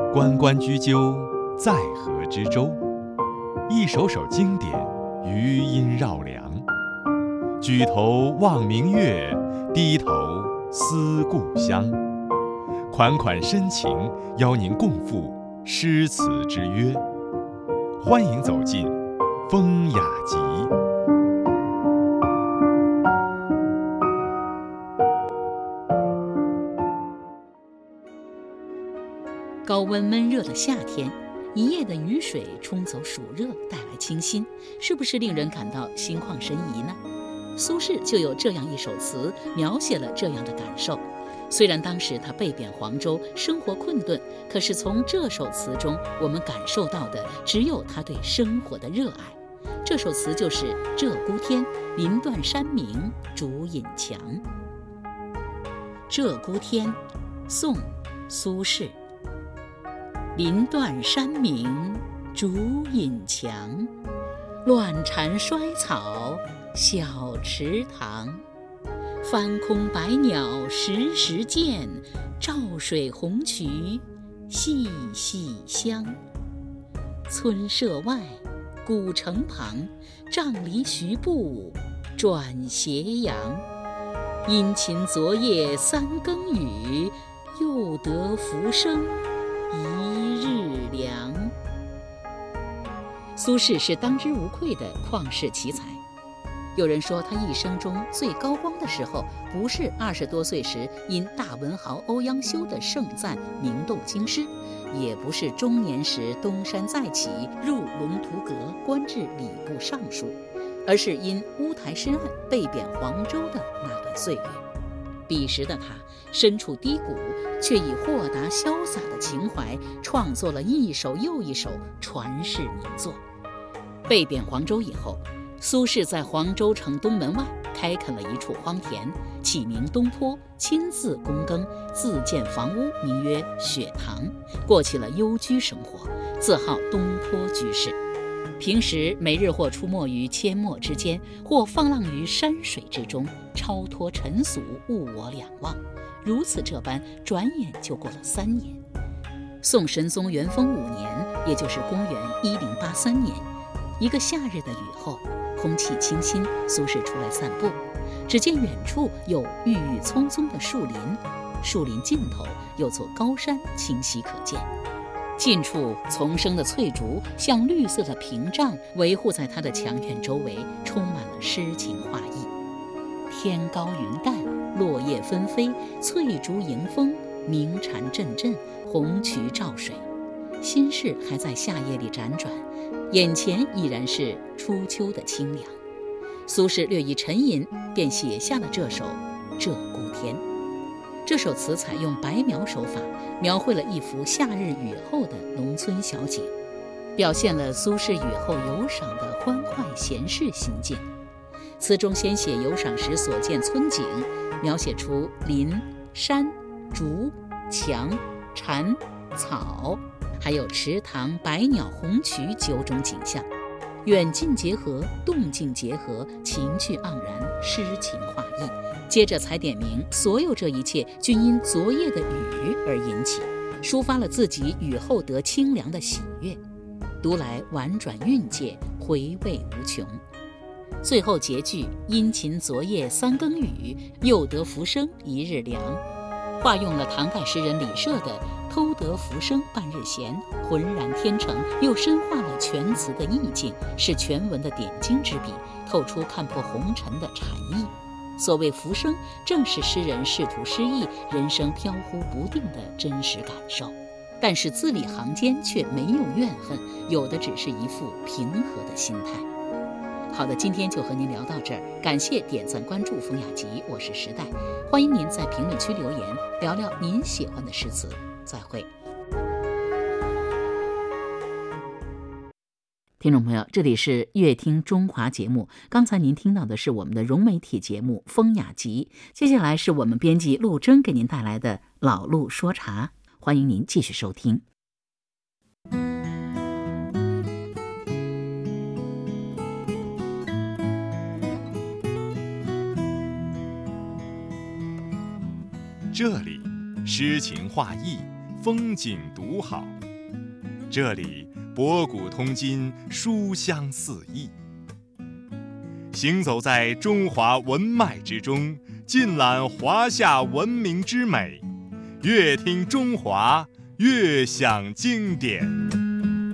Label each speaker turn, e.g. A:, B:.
A: 关关雎鸠，在河之洲。一首首经典，余音绕梁。举头望明月，低头思故乡。款款深情，邀您共赴诗词之约。欢迎走进风雅集。
B: 高温闷热的夏天，一夜的雨水冲走暑热，带来清新，是不是令人感到心旷神怡呢？苏轼就有这样一首词，描写了这样的感受。虽然当时他被贬黄州，生活困顿，可是从这首词中，我们感受到的只有他对生活的热爱。这首词就是《鹧鸪天·林断山鸣·竹隐墙》。《鹧鸪天》，宋·苏轼。林断山鸣，竹隐墙。乱蝉衰草，小池塘。翻空白鸟时时见，照水红渠细细香。村舍外，古城旁，杖藜徐步，转斜阳。殷勤昨夜三更雨，又得浮生一日凉。苏轼是当之无愧的旷世奇才。有人说他一生中最高光的时候，不是20多岁时因大文豪欧阳修的盛赞名动京师，也不是中年时东山再起入龙图阁官至礼部尚书，而是因乌台诗案被贬黄州的那段岁月。彼时的他身处低谷，却以豁达潇洒的情怀创作了一首又一首传世名作。被贬黄州以后，苏轼在黄州城东门外开垦了一处荒田，起名东坡，亲自躬耕，自建房屋，名曰雪堂，过起了幽居生活，自号东坡居士。平时每日或出没于阡陌之间，或放浪于山水之中，超脱尘俗，物我两忘。如此这般，转眼就过了3年。宋神宗元丰5年，也就是公元1083年，一个夏日的雨后，空气清新，苏轼出来散步，只见远处有郁郁葱葱的树林，树林尽头有座高山清晰可见，近处丛生的翠竹像绿色的屏障，维护在它的墙院周围，充满了诗情画意。天高云淡，落叶纷飞，翠竹迎风，鸣蝉阵阵，红渠照水。心事还在夏夜里辗转，眼前已然是初秋的清凉。苏轼略一沉吟，便写下了这首《鹧鸪天》。这首词采用白描手法，描绘了一幅夏日雨后的农村小景，表现了苏轼雨后游赏的欢快闲适心境。词中先写游赏时所见村景，描写出林、山、竹、墙、蝉、草，还有池塘、百鸟、红渠9种景象，远近结合，动静结合，情趣盎然，诗情画意。接着才点明所有这一切均因昨夜的雨而引起，抒发了自己雨后得清凉的喜悦，读来婉转韵界，回味无穷。最后结句殷勤昨夜三更雨，又得浮生一日凉，化用了唐代诗人李涉的偷得浮生半日闲，浑然天成，又深化了全词的意境，是全文的点睛之笔，透出看破红尘的禅意。所谓浮生，正是诗人仕途失意，人生飘忽不定的真实感受，但是字里行间却没有怨恨，有的只是一副平和的心态。好的，今天就和您聊到这儿，感谢点赞关注风雅集，我是时代，欢迎您在评论区留言，聊聊您喜欢的诗词。再会。听众朋友，这里是乐听中华节目，刚才您听到的是我们的融媒体节目风雅集，接下来是我们编辑陆征给您带来的老陆说茶，欢迎您继续收听。
A: 这里诗情画意， 风景独好。这里博古通今，书香四溢。行走在中华文脉之中，尽览华夏文明之美，越听中华，越享经典。